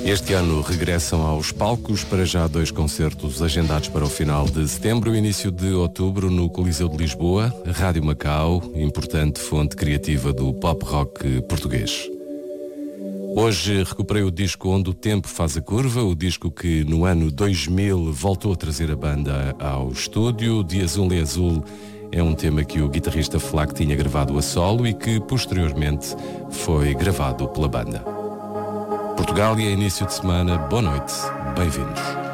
Este ano regressam aos palcos para já 2 concertos agendados para o final de setembro e início de outubro no Coliseu de Lisboa, a Rádio Macau, importante fonte criativa do pop rock português. Hoje recuperei o disco Onde o Tempo Faz a Curva, o disco que no ano 2000 voltou a trazer a banda ao estúdio. De Azul em Azul é um tema que o guitarrista Flack tinha gravado a solo e que posteriormente foi gravado pela banda. Portugal e a início de semana, boa noite, bem-vindos.